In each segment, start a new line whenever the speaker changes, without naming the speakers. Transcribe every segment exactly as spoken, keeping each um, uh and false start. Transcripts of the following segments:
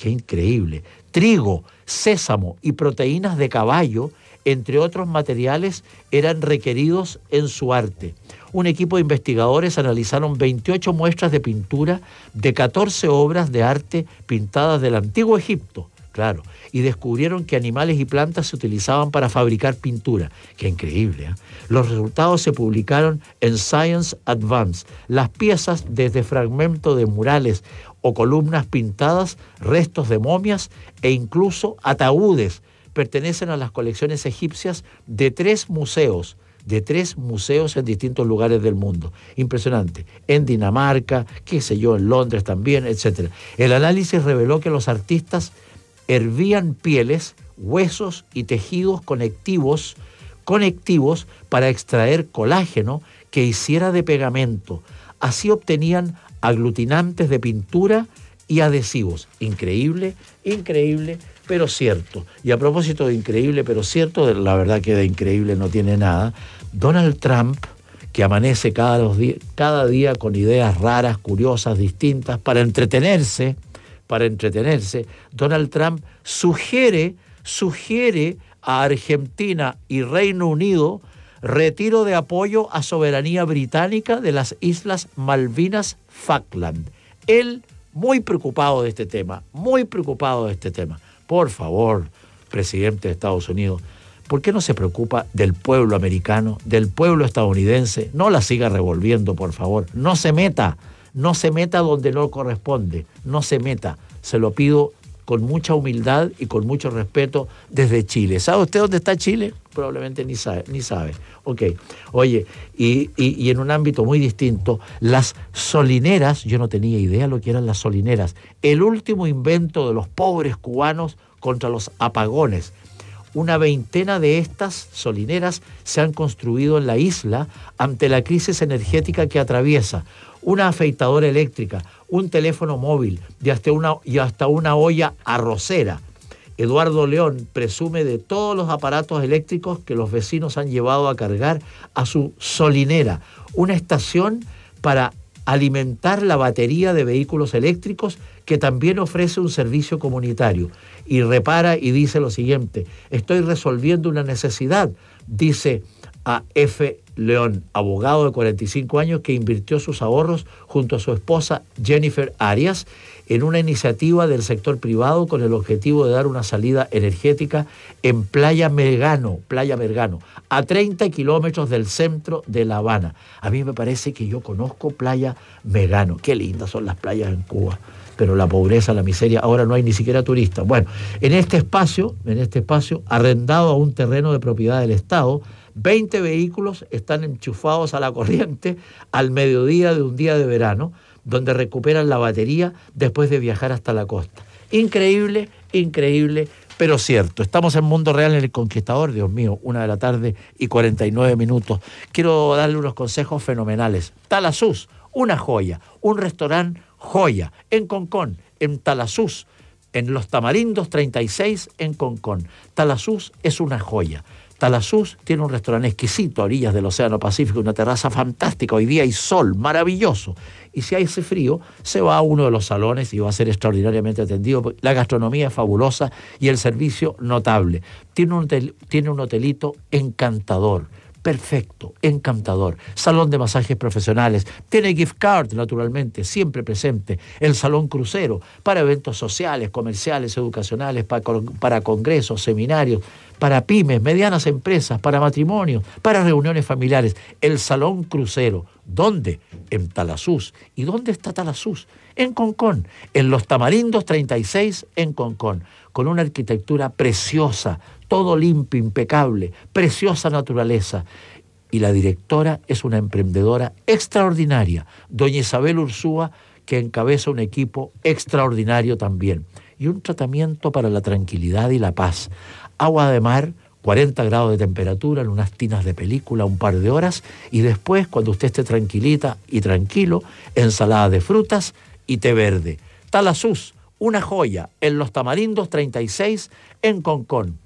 ¡Qué increíble! Trigo, sésamo y proteínas de caballo, entre otros materiales, eran requeridos en su arte. Un equipo de investigadores analizaron veintiocho muestras de pintura de catorce obras de arte pintadas del antiguo Egipto, claro, y descubrieron que animales y plantas se utilizaban para fabricar pintura. ¡Qué increíble! ¿eh? Los resultados se publicaron en Science Advance. Las piezas, desde fragmentos de murales o columnas pintadas, restos de momias e incluso ataúdes, pertenecen a las colecciones egipcias de tres museos, de tres museos en distintos lugares del mundo. Impresionante. En Dinamarca, qué sé yo, en Londres también, etcétera. El análisis reveló que los artistas hervían pieles, huesos y tejidos conectivos, conectivos para extraer colágeno que hiciera de pegamento. Así obtenían aglutinantes de pintura y adhesivos. Increíble, increíble, pero cierto. Y a propósito de increíble, pero cierto, la verdad que de increíble no tiene nada. Donald Trump, que amanece cada, los di- cada día con ideas raras, curiosas, distintas, para entretenerse, para entretenerse, Donald Trump sugiere, sugiere a Argentina y Reino Unido retiro de apoyo a soberanía británica de las Islas Malvinas Falkland. Él muy preocupado de este tema, muy preocupado de este tema. Por favor, presidente de Estados Unidos, ¿por qué no se preocupa del pueblo americano, del pueblo estadounidense? No la siga revolviendo, por favor. No se meta, no se meta donde no corresponde, no se meta. Se lo pido con mucha humildad y con mucho respeto desde Chile. ¿Sabe usted dónde está Chile? Probablemente ni sabe, ni sabe. Ok, oye, y, y, y en un ámbito muy distinto, las solineras, yo no tenía idea lo que eran las solineras, el último invento de los pobres cubanos contra los apagones. Una veintena de estas solineras se han construido en la isla ante la crisis energética que atraviesa. Una afeitadora eléctrica, un teléfono móvil y hasta una, y hasta una olla arrocera. Eduardo León presume de todos los aparatos eléctricos que los vecinos han llevado a cargar a su solinera, una estación para alimentar la batería de vehículos eléctricos que también ofrece un servicio comunitario. Y repara y dice lo siguiente: estoy resolviendo una necesidad, dice a F. León, abogado de cuarenta y cinco años que invirtió sus ahorros junto a su esposa Jennifer Arias en una iniciativa del sector privado con el objetivo de dar una salida energética en Playa Mergano, Playa Mergano, a treinta kilómetros del centro de La Habana. A mí me parece que yo conozco Playa Mergano. Qué lindas son las playas en Cuba, pero la pobreza, la miseria, ahora no hay ni siquiera turistas. Bueno, en este espacio, en este espacio, arrendado a un terreno de propiedad del Estado, veinte vehículos están enchufados a la corriente al mediodía de un día de verano, donde recuperan la batería después de viajar hasta la costa. Increíble, increíble, pero cierto. Estamos en Mundo Real en El Conquistador, Dios mío, una de la tarde y cuarenta y nueve minutos. Quiero darle unos consejos fenomenales. Talasús, una joya, un restaurante joya, en Concón, en Talasús, en Los Tamarindos treinta y seis, en Concón. Talasús es una joya. Talasús tiene un restaurante exquisito a orillas del Océano Pacífico, una terraza fantástica, hoy día hay sol, maravilloso. Y si hay ese frío, se va a uno de los salones y va a ser extraordinariamente atendido. La gastronomía es fabulosa y el servicio notable. Tiene un, hotel, tiene un hotelito encantador. Perfecto, encantador. Salón de masajes profesionales. Tiene gift card, naturalmente, siempre presente. El salón crucero para eventos sociales, comerciales, educacionales, para, para congresos, seminarios, para pymes, medianas empresas, para matrimonios, para reuniones familiares. El salón crucero. ¿Dónde? En Talasús. ¿Y dónde está Talasús? En Concón. En Los Tamarindos treinta y seis, en Concón. Con una arquitectura preciosa, todo limpio, impecable, preciosa naturaleza. Y la directora es una emprendedora extraordinaria, doña Isabel Ursúa, que encabeza un equipo extraordinario también. Y un tratamiento para la tranquilidad y la paz. Agua de mar, cuarenta grados de temperatura, en unas tinas de película, un par de horas, y después, cuando usted esté tranquilita y tranquilo, ensalada de frutas y té verde. Talasús, una joya, en Los Tamarindos treinta y seis, en Concón.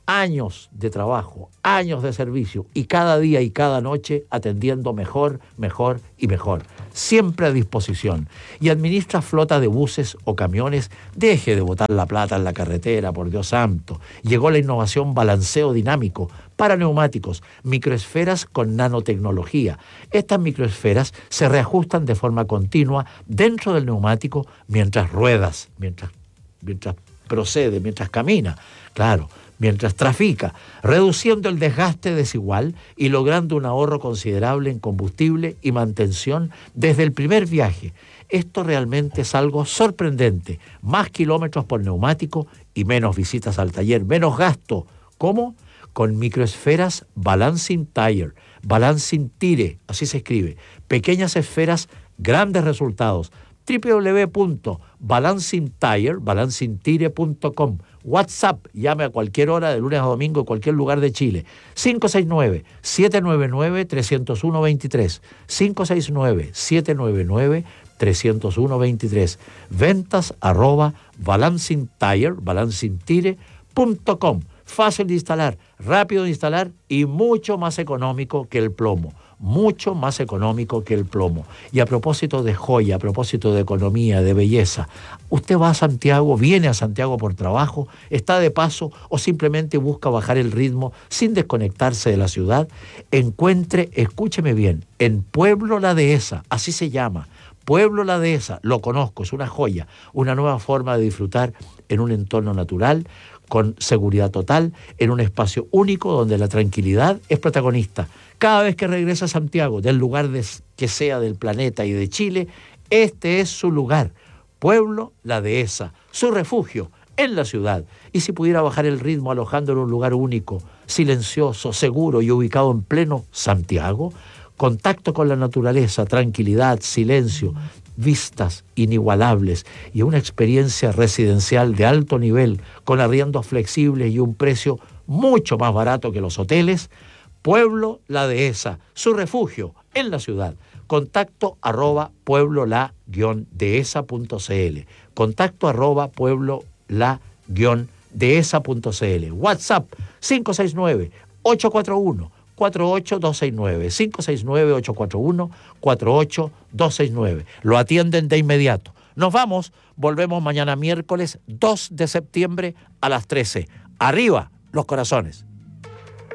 años de trabajo, años de servicio y cada día y cada noche atendiendo mejor, mejor y mejor. Siempre a disposición. Y administra flota de buses o camiones. Deje de botar la plata en la carretera, por Dios santo. Llegó la innovación balanceo dinámico para neumáticos, microesferas con nanotecnología. Estas microesferas se reajustan de forma continua dentro del neumático mientras ruedas, mientras, mientras procede, mientras camina. Claro, mientras trafica, reduciendo el desgaste desigual y logrando un ahorro considerable en combustible y mantención desde el primer viaje. Esto realmente es algo sorprendente. Más kilómetros por neumático y menos visitas al taller, menos gasto. ¿Cómo? Con microesferas Balancing Tire, Balancing Tire, así se escribe. Pequeñas esferas, grandes resultados. doble u doble u doble u punto balancing tire balancing tire punto com. WhatsApp, llame a cualquier hora de lunes a domingo en cualquier lugar de Chile. cinco seis nueve, siete nueve nueve, tres cero uno dos tres. cinco seis nueve, siete nueve nueve, tres cero uno dos tres. Ventas arroba balancing tire balancing tire punto com. Fácil de instalar, rápido de instalar y mucho más económico que el plomo. Mucho más económico que el plomo. Y a propósito de joya, a propósito de economía, de belleza, usted va a Santiago, viene a Santiago por trabajo, está de paso o simplemente busca bajar el ritmo sin desconectarse de la ciudad, encuentre, escúcheme bien, en Pueblo La Dehesa, así se llama, Pueblo La Dehesa, lo conozco, es una joya, una nueva forma de disfrutar en un entorno natural, con seguridad total, en un espacio único donde la tranquilidad es protagonista. Cada vez que regresa a Santiago, del lugar de, que sea del planeta y de Chile, este es su lugar, Pueblo La Dehesa, su refugio en la ciudad. Y si pudiera bajar el ritmo alojando en un lugar único, silencioso, seguro y ubicado en pleno Santiago, contacto con la naturaleza, tranquilidad, silencio, vistas inigualables y una experiencia residencial de alto nivel con arriendos flexibles y un precio mucho más barato que los hoteles, Pueblo La Dehesa, su refugio en la ciudad. Contacto arroba pueblo la guión dehesa punto cl. Contacto arroba pueblo la guión dehesa punto cl. WhatsApp cinco seis nueve, ocho cuatro uno, cuatro ocho dos seis nueve, cinco seis nueve, ocho cuatro uno, cuatro ocho dos seis nueve. Lo atienden de inmediato. Nos vamos, volvemos mañana miércoles dos de septiembre a las trece. Arriba los corazones.